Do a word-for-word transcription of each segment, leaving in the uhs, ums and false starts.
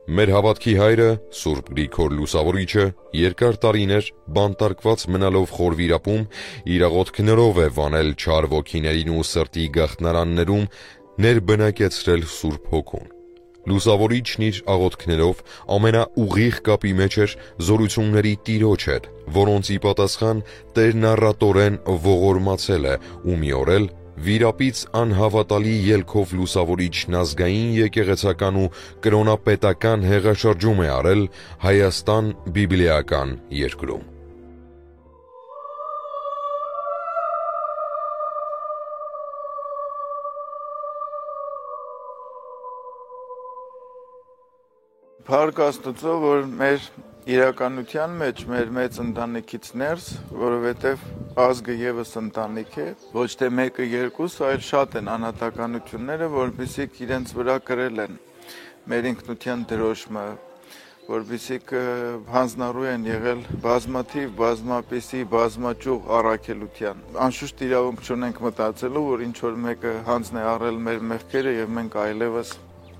Մեր հավատքի հայրը, Սուրբ Գրիգոր Լուսավորիչը, երկար տարիներ բանտարկված մնալով խորվիրապում, իր աղոթքներով է վանել չար ոգիներին ու սրտի գաղտնարաններում ներբնակեցրել Սուրբ Հոգուն։ Լուսավորիչն իր աղոթքներով ամենաուղիղ կապի մեջ էր զորությունների Տիրոջ հետ, որոնց ի պատասխան Տերն առատորեն ողորմացել է ու մի օր էլ վիրապից անհավատալի ելքով Լուսավորիչն ազգային եկեղեցական ու կրոնապետական հեղաշրջում է արել Հայաստան բիբլիական երկրում։ Փառք Աստծո, որ մեր իրականության մեջ մեր մեծ ընտանիքից ներս, որովհետև ազգը եւս ընտանիք է, ոչ թե մեկը երկուս, այլ շատ են անհատականությունները, որոնք իրենց վրա կրել են մեր ինքնության դրոշմը, որոնք հանձնառու են եղել բազմաթիվ, բազմապիսի, բազմաճյուղ առաքելության։ Անշուշտ իրավունք չունենք մտածելու, որ ինչ որ մեկը հանձն է առել մեր մեղքերը եւ մենք այլևս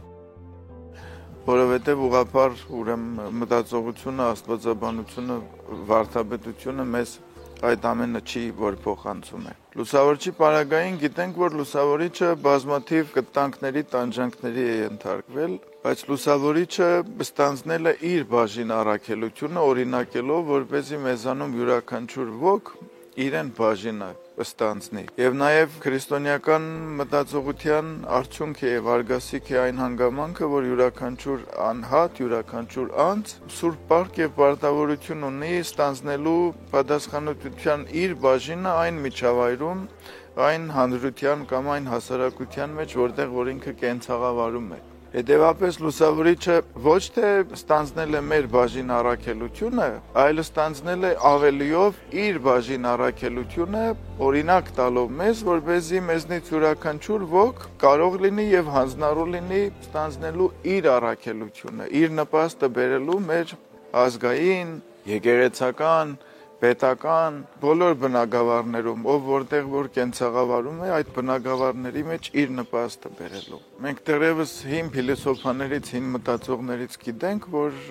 որովհետև ուղղափառ ուրեմն մտածողությունը, աստվածաբանությունը, վարդապետությունը մեզ այդ ամենը չի, որ փոխանցում է։ Լուսավորչի պարագային գիտենք, որ լուսավորիչը բազմաթիվ կտանքների, տանջանքների է ենթարկվել, բայց լուսավորիչը ստանձնել է իր բաժին առաքելությունը, օրինակելով, որպեսզի մեզանում յուրաքանչյուր ոք իրեն բաժինը ստանձնի։ Եվ նաև քրիստոնեական մտածողության արդյունք է եւ արգասիկ է այն հանգամանքը, որ յուրաքանչյուր անհատ, յուրաքանչյուր անձ սուրբ պարկ եւ պարտավորություն ունի ստանձնելու պատասխանատվության իր բաժինը այն միջավայրում, այն հանրության կամ այն հասարակության մեջ, որտեղ որ ինքը կենցաղավարում է։ Հետևաբար լուսավորիչը ոչ թե ստանձնել է մեր բաժին առաքելությունը, այլ ստանձնել է ավելիով իր բաժին առաքելությունը, օրինակ տալով մեզ, որպեսզի մեզնից յուրաքանչյուր ոք կարող լինի եւ հանձնառու լինի ստանձնելու իր առաքելությունը, իր նպաստը բերելու մեր ազգային, եկեղեցական, պետական բոլոր բնագավառներում, ով որտեղ որ կենցաղավարում է, այդ բնագավառների մեջ իր նպաստը բերելու։ Մենք դեռևս հին փիլիսոփաներից, հին մտածողներից գիտենք, որ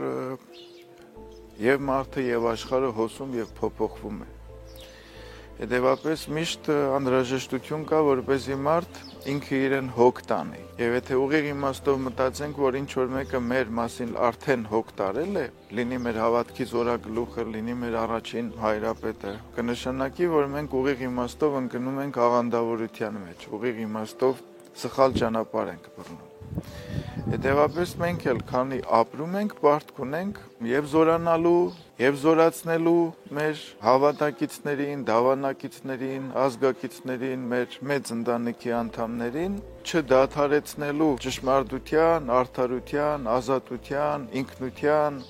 եւ մարդը եւ աշխարհը հոսում եւ փոփոխվում է։ Հետևաբար միշտ անհրաժեշտություն կա, որպեսզի մարդ ինքը իրեն հոգ տանի։ Եվ եթե ուղիղ իմաստով մտածենք, որ ինչ որ մեկը մեր մասին արդեն հոգ տարել է, լինի մեր հավատքի զորագլուխը, լինի մեր առաջին հայրապետը, կնշանակի, որ մենք ուղիղ իմաստով ընկնում ենք աղանդավորության մեջ, ուղիղ իմաստով սխալ ճանապարհ ենք բռնում։ Հետևաբար մենք էլ քանի ապրում ենք, պարտք ունենք եւ զորանալու, եւ զորացնելու մեր հավատակիցներին, դավանակիցներին, ազգակիցներին, մեր մեծ ընտանիքի անդամներին, չդադարեցնելու ճշմարտության, արդարության, ազատության, ինքնության,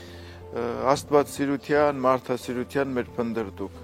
աստվածասիրության, մարդասիրության մեր փնդրդուկ։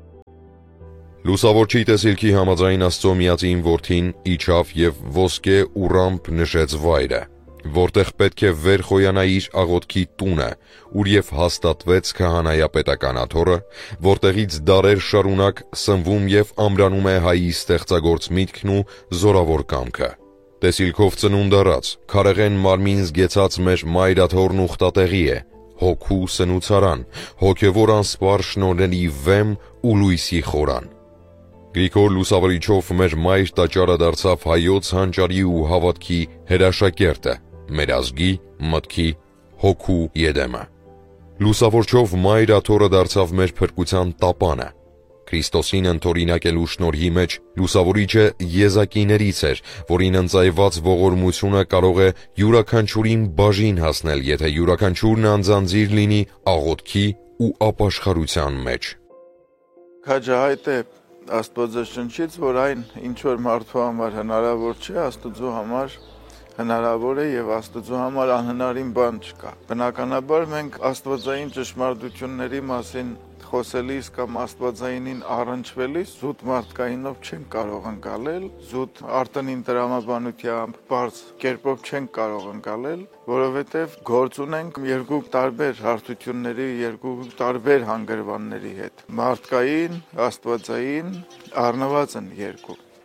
Լուսավորչի տեսիլքի համաձայն Աստծո միածին որդին իջավ եւ ոսկե ու ռամփ նշեց վայրը, որտեղ պետք է վեր խոյանա իր աղոթքի տունը, ուր եւ հաստատվեց քահանայապետական աթոռը, որտեղից դարեր շարունակ սնվում եւ ամրանում է հայի ստեղծագործ միտքն ու զորավոր կամքը։ Տեսիլքով ծնունդ առած, քարեղեն մարմին զգեցած մեր մայր աթոռն ուխտատեղի է, հոգու սնուցարան, հոգևոր անսպար շնորհների վեմ ու լույսի խորան։ Գրիգոր Լուսավորիչով մեր մայր տաճարը դարձավ հայոց հանճարի ու հավատքի հրաշակերտը, մեր ազգի, մտքի, հոգու եդեմը։ Լուսավորչով մայր աթոռը դարձավ մեր փրկության տապանը։ Քրիստոսին ընթորինակելու շնորհի մեջ Լուսավորիչը եզակիներից էր, որին ընծայված ողորմությունը կարող է յուրաքանչյուրին բաժին հասնել, եթե յուրաքանչյուրն անձանձիր լինի աղոթքի ու ապաշխարության մեջ։ Քաջահայտ է Աստվածաշնչից, որ այն ինչ որ մարդու համար հնարավոր չէ, Աստծո համար հնարավոր է եւ Աստծո համար անհնարին բան չկա։ Բնականաբար մենք աստվածային ճշմարտությունների մասին խոսելիս կամ աստվածայինին առնչվելիս զուտ մարդկայինով չենք կարող ընկալել, զուտ արտոնին տրամաբանությամբ, բարձ կերպով չենք կարող ընկալել, որովհետև գործ ունենք երկու տարբեր հարթությունների, երկու տարբեր հանգրվանների հետ։ Մարդկային, աստվածային առնված են երկու։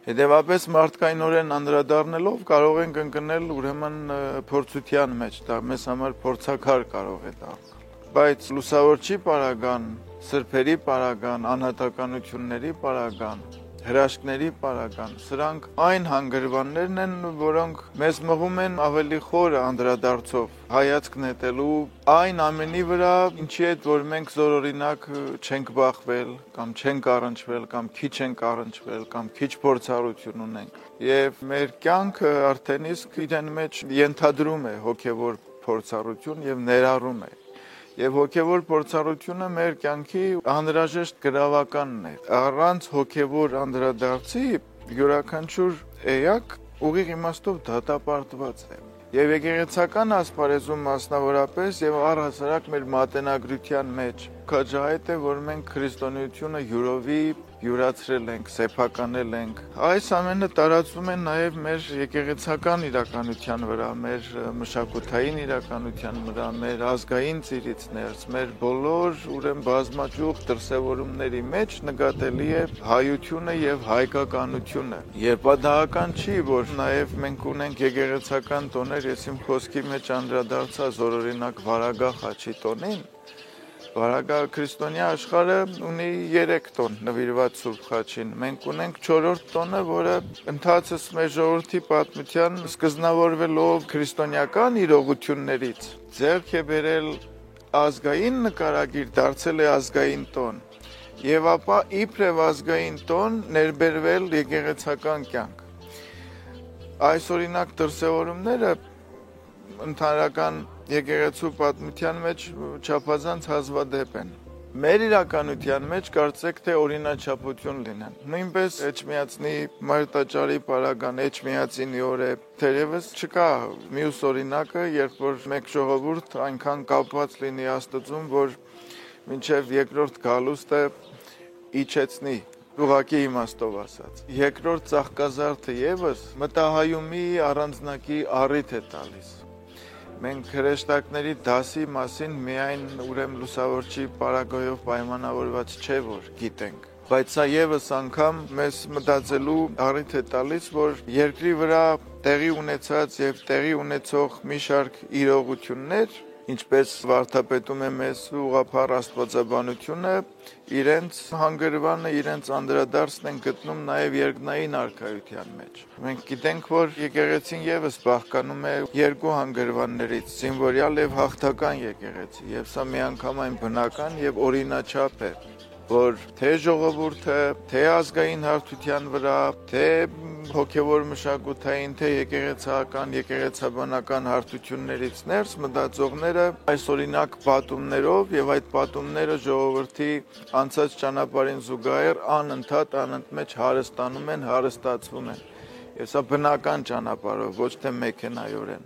Հետևաբար մարդկայնորեն անդրադառնալով կարող ենք ընկնել ուրեմն փորձության մեջ, դա մեզ համար փորձակար կարող է դառնալ։ Բայց լուսավորչի պարագան, սրբերի պարագան, անհատականությունների պարագան, հրաշքների պարագան, սրանք այն հանգրվաններն են, որոնք մեզ մղում են ավելի խորը անդրադարձով հայացք նետելու այն ամենի վրա, ինչի հետ որ մենք զորօրինակ չենք բախվել, կամ չենք առնչվել, կամ քիչ ենք առնչվել, կամ քիչ փորձառություն ունենք։ Եվ մեր կյանքը արդեն իսկ իրեն մեջ ենթադրում է հոգևոր փորձառություն եւ ներառում է։ Եվ հոգևոր փորձառությունը մեր կյանքի անհրաժեշտ գրավականն է։ Առանց հոգևոր անդրադարձի յուրաքանչյուր էակ ուղիղ իմաստով դատապարտված է։ Եվ եկեղեցական ասպարեզում մասնավորապես եւ առհասարակ մեր մատենագրության մեջ քաջահայտ է, որ մենք քրիստոնեությունը յուրովի յուրացրել ենք, սեփականել ենք։ Այս ամենը տարածվում է նաև մեր եկեղեցական իրականության վրա, մեր մշակութային իրականության վրա, մեր ազգային ծիրից ներս, մեր բոլոր ուրեմն բազմաճյուղ դրսևորումների մեջ նկատելի է հայությունը եւ հայկականությունը։ Եվ պատահական չի, որ նաև մենք ունենք եկեղեցական տոներ, ես իմ խոսքի մեջ անդրադարձա զորօրինակ Վարագա խաչի տոնին։ Վարագա քրիստոնյա աշխարհը ունի երեք տոն նվիրված Սուրբ Խաչին։ Մենք ունենք չորրորդ տոնը, որը ընթացս մեր ժողովրդի պատմության սկզբնավորվելով քրիստոնեական իրողություններից ձեռք է բերել ազգային նկարագիր, դարձել է ազգային տոն։ Եվ ապա իբրև ազգային տոն ներբերվել եկեղեցական կյանք։ Այս օրինակ դրսևորումները ընդհանրական եկեղեցու պատմության մեջ չափազանց հազվադեպ են։ Մեր իրականության մեջ կարծեք թե օրինաչափություն լինեն։ Նույնպես Էջմիածնի Մարտաճարի պարագան Էջմիածինի օրը թերևս չկա մյուս օրինակը, երբ որ մեկ ժողովուրդ այնքան կապված լինի Աստծուն, որ մինչև երկրորդ գալուստը իջեցնի, ուղղակի իմաստով ասած։ Երկրորդ ծաղկազարդը եւս մտահայումի առանձնակի առիթ է տալիս։ Մենք հրեշտակների դասի մասին միայն ուրեմն լուսավորչի պարագայով պայմանավորված չէ, որ գիտենք, բայց սա եւս անգամ մեզ մտածելու առիթ է տալիս, որ երկրի վրա տեղի ունեցած եւ տեղի ունեցող մի շարք իրողություններ, ինչպես վարդապետում է մեզ ուղղափառ աստվածաբանությունը, իրենց հանգրվանը, իրենց անդրադարձն են գտնում նաև երկնային արքայության մեջ։ Մենք գիտենք, որ եկեղեցին եւս բաղկանում է երկու հանգրվաններից՝ զինվորյալ եւ հաղթական եկեղեցի, եւ սա միանգամայն բնական եւ օրինաչափ է, որ թե ժողովուրդը, թե ազգային հարթության վրա, թե հոգևոր մշակութային, թե եկեղեցական, եկեղեցաբանական հարթություններից ներս մտածողները այս օրինակ պատումներով եւ այդ պատումները ժողովրդի անցած ճանապարհին զուգահեռ անընդհատ անընդմեջ հարստանում են, հարստացվում են։ Եվ սա բնական ճանապարհով, ոչ թե մեքենայորեն։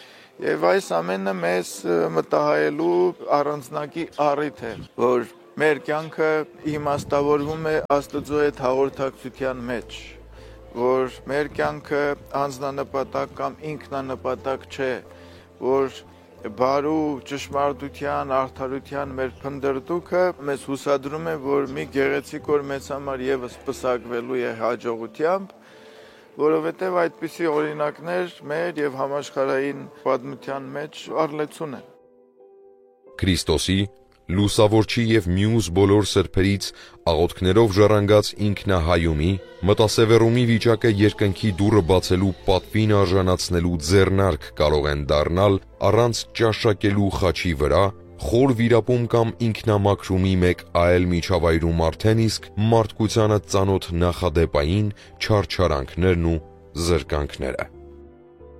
Եվ այս ամենը մեզ մտահայելու առանձնակի առիթ է, որ մեր կյանքը իմաստավորվում է Աստծո հետ հաղորդակցության մեջ, որ մեր կյանքը անձնանպատակ կամ ինքնանպատակ չէ, որ բարու ճշմարտության, արդարության մեր փնդրդուքը մեզ հուսադրում է, որ մի գեղեցիկ օր մեզ համար եւս պսակվելու է հաջողությամբ, որովհետեւ այդպիսի օրինակներ մեր եւ համաշխարհային պատմության մեջ առլեցուն են։ Քրիստոսի լուսավորչի եւ մյուս բոլոր սրբերից աղոթքներով ժառանգած ինքնահայումի, մտասևեռումի վիճակը երկնքի դուռը բացելու պատվին արժանացնելու ձեռնարկ կարող են դառնալ առանց ճաշակելու խաչի վրա, խոր վիրապում կամ ինքնամաքրումի մեկ այլ միջավայրում արդեն իսկ մարդկությանը ծանոթ նախադեպային չարչարանքներն ու զրկանքները։